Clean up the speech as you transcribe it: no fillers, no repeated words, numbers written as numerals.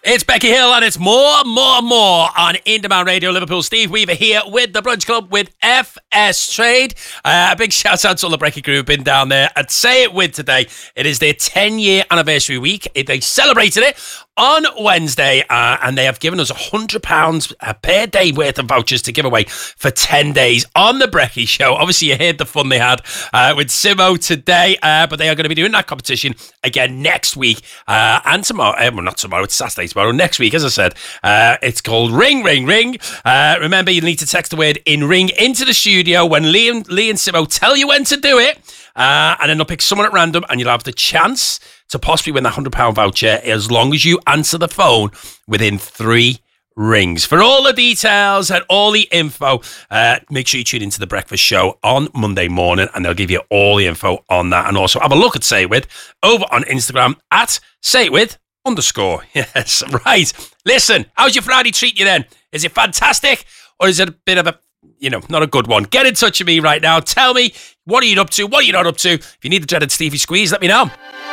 It's Becky Hill and it's more on In Demand Radio Liverpool. Steve Weaver here with the Brunch Club with FS Trade. A big shout out to all the Brecky crew who've been down there at Say It With today. It is their 10-year anniversary week. They celebrated it on Wednesday and they have given us £100 per day worth of vouchers to give away for 10 days on the Brecky Show. Obviously you heard the fun they had with Simo today, but they are going to be doing that competition again next week and tomorrow. Well, not tomorrow, it's Saturday tomorrow. Next week, as I said, it's called Ring, Ring, Ring. Remember, you need to text the word in ring into the studio when Lee and Simo tell you when to do it, and then they'll pick someone at random and you'll have the chance to possibly win that £100 voucher as long as you answer the phone within 3 rings. For all the details and all the info, make sure you tune into the breakfast show on Monday morning and they'll give you all the info on that. And also have a look at Say It With over on Instagram at SayItWith_. Yes, right. Listen, how's your Friday treat you then? Is it fantastic or is it a bit of a, not a good one? Get in touch with me right now. Tell me, what are you up to? What are you not up to? If you need the dreaded Stevie squeeze, let me know.